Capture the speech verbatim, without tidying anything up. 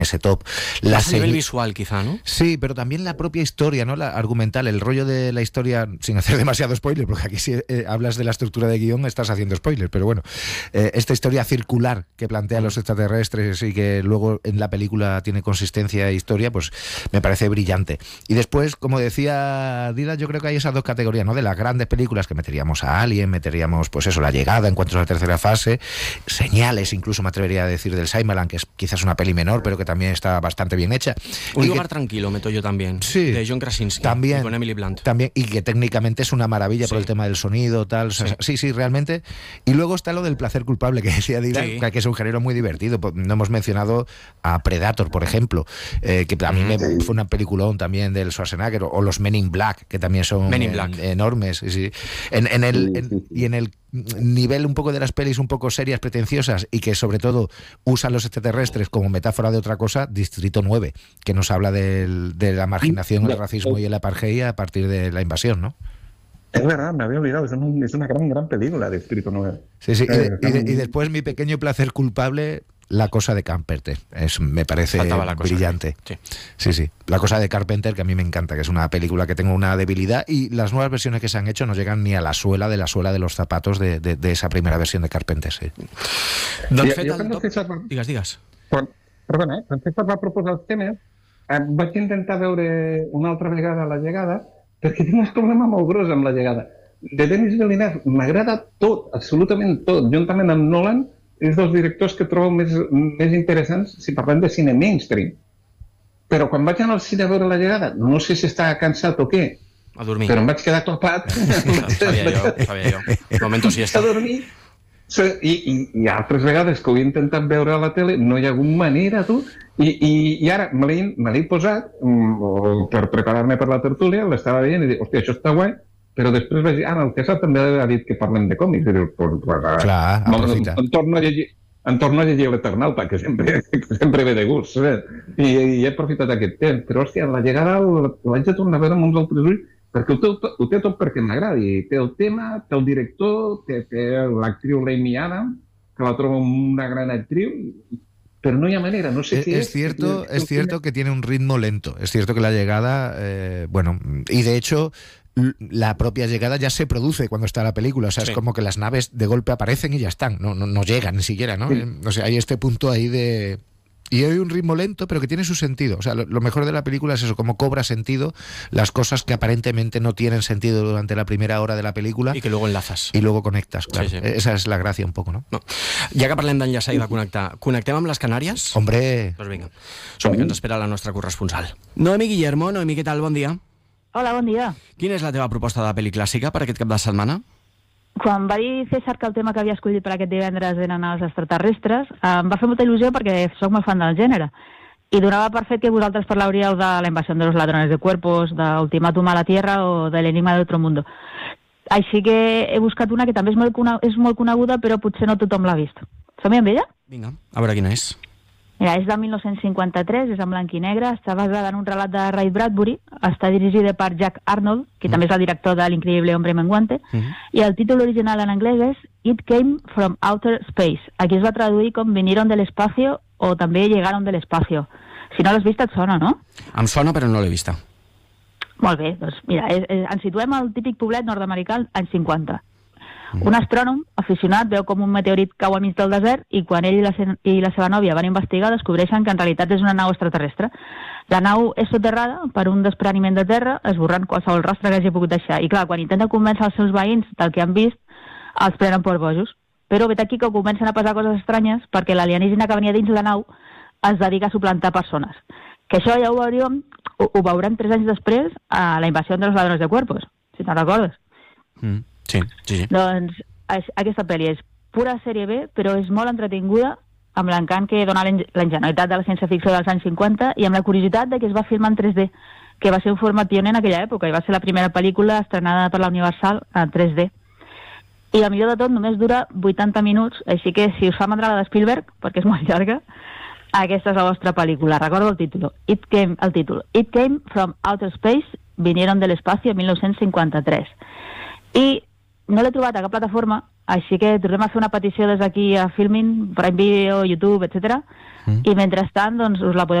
ese top. La Más a nivel visual, quizá, ¿no? Sí, pero también la propia historia, ¿no? La argumental, el rollo de la historia, sin hacer demasiado spoiler, porque aquí si eh, hablas de la estructura de guión estás haciendo spoiler, pero bueno, eh, esta historia circular que plantean los extraterrestres y que luego en la película tiene consistencia e historia, pues me parece brillante. Y después, como decía Dila, yo creo que hay esas dos categorías, ¿no? De las grandes películas que meteríamos a Alien, meteríamos, pues eso, La Llegada en cuanto a la tercera fase, Señales, incluso me atrevería a decir, del Shyamalan, que es quizás una peli menor, pero que también está bastante bien hecha. Un y lugar que, tranquilo, meto yo también, sí, de John Krasinski, también, y con Emily Blunt. También, y que técnicamente es una maravilla, sí, por el tema del sonido, tal. O sea, sí. sí, sí, realmente. Y luego está lo del placer culpable, que decía Dila, sí, que es un género muy divertido. No hemos mencionado a Predator, por ejemplo, eh, que a mí me, sí. fue una peliculón también del Schwarzenegger, o los Men in Black, que también son Men in Black. En, enormes. Sí. En, en el, en, y en el nivel un poco de las pelis un poco serias, pretenciosas, y que sobre todo usan los extraterrestres como metáfora de otra cosa, Distrito nueve, que nos habla del, de la marginación, el racismo y el apartheid a partir de la invasión, ¿no? Es verdad, me había olvidado, es, un, es una gran, gran película, Distrito nueve. Sí, sí, y, de, y, de, y después mi pequeño placer culpable, La Cosa de Carpenter, es, me parece brillante. Sí. sí, sí, La Cosa de Carpenter, que a mí me encanta, que es una película que tengo una debilidad, y las nuevas versiones que se han hecho no llegan ni a la suela de la suela de los zapatos de, de, de esa primera versión de Carpenter, sí. Doncs fet el top... César... Digues, digues. Quan, perdona, eh? Quan César va proposar els temes, eh, vaig intentar veure una altra vegada La Llegada, perquè tinc un problema molt gros amb La Llegada. De Denis Villeneuve m'agrada tot, absolutament tot, juntament amb Nolan, és dels directors que trobo més, més interessants si parlem de cine mainstream. Però quan vaig anar al cine a veure La Llegada, no sé si estava cansat o què, a dormir, però em vaig quedar clapat. Sabia jo, sabia jo. De moment sí està. A dormir. I, i, i altres vegades que ho he intentat veure a la tele no hi ha hagut manera, tu, i, i, i ara me l'he, me l'he posat um, per preparar-me per la tertúlia, l'estava veient i dic, hòstia, això està guai, però després vaig dir, ah, el César també ha dit que parlem de còmics, i dius, pues, pues, clar, aprofita. Em, em torno a llegir em torno a llegir l'Eternauta, que sempre, sempre ve de gust, saps? I, i he aprofitat aquest temps, però hòstia, La Llegada l'haig de tornar a veure amb uns altres ulls, perquè ho té, ho té tot perquè m'agradi. Té el tema, té el director, té, té l'actriu Amy Adams, que la trobo una gran actriu, pero no hay manera, no sé es, si es es... cierto, es cierto que tiene un ritmo lento, es cierto que La Llegada, eh, bueno, y de hecho la propia llegada ya se produce cuando está la película, o sea, sí, es como que las naves de golpe aparecen y ya están, no, no, no llegan ni siquiera, ¿no? Sí. O sea, hay este punto ahí de... Y hay un ritmo lento, pero que tiene su sentido. O sea, lo, lo mejor de la película es eso, cómo cobra sentido las cosas que aparentemente no tienen sentido durante la primera hora de la película. I que luego enlazas. I luego conectas, claro. Sí, sí. Esa es la gràcia un poco, no? no. Ja que parlem d'enllaçar i de connectar, connectem amb les Canàries? Hombre! Doncs vinga, som que ens espera la nostra corresponsal. Noemi Guillermo, Noemi, què tal? Bon dia. Hola, bon dia. Quina és la teva proposta de pel·li clàssica per aquest cap de setmana? Quan va dir César que el tema que havia escollit per aquest divendres eren els extraterrestres, em va fer molta il·lusió perquè sóc molt fan del gènere. I donava per fet que vosaltres parlàuríeu de La invasión de los ladrones de cuerpos, d'Ultimátum a la Tierra o de l'Enigma de otro mundo. Així que he buscat una que també és molt, és molt coneguda, però potser no tothom l'ha vist. Som-hi amb ella? Vinga, a veure quina és. Mira, és de mil nou-cents cinquanta-tres, és en blanc i negre, està basada en un relat de Ray Bradbury, està dirigida per Jack Arnold, que mm. també és el director de L'Increïble Hombre Menguante, mm. i el títol original en anglès és It Came from Outer Space. Aquí es va traduir com Vinieron del Espacio o també Llegaron del Espacio. Si no l'has vist et sona, no? Em sona, però no l'he vista. Molt bé, doncs mira, és, és, ens situem al típic poblet nord-americà anys cinquanta. Un astrònom aficionat veu com un meteorit cau al mig del desert i quan ell i la, i la seva nòvia van investigar descobreixen que en realitat és una nau extraterrestre. La nau és soterrada per un despreniment de terra, esborrant qualsevol rastre que hagi pogut deixar. I clar, quan intenta convèncer els seus veïns del que han vist, els prenen per bojos. Però vet aquí que comencen a passar coses estranyes perquè l'alienígena que venia dins la nau es dedica a suplantar persones. Que això ja ho veuríem, ho, ho veurem tres anys després a La invasión de los ladrones de cuerpos, si te'n recordes. Mm. Sí, sí, sí. Doncs aquesta pel·li és pura sèrie B, però és molt entretinguda, amb l'encant que dona la ingenuïtat de la ciència-ficció dels anys cinquanta i amb la curiositat de que es va filmar en tres D, que va ser un format pioner en aquella època i va ser la primera pel·lícula estrenada per la Universal en tres D. I el millor de tot només dura vuitanta minuts, així que si us fa mandra la de Spielberg, perquè és molt llarga, aquesta és la vostra pel·lícula. Recordo el títol. It came, el títol. It Came from Outer Space, Vinieron del Espacio, mil nou-cents cinquanta-tres. I no l'he trobat a cap plataforma, Així que tornem a fer una petició des d'aquí a Filmin, Prime Video, YouTube, etcètera. Mm. I mentrestant, doncs, us la podeu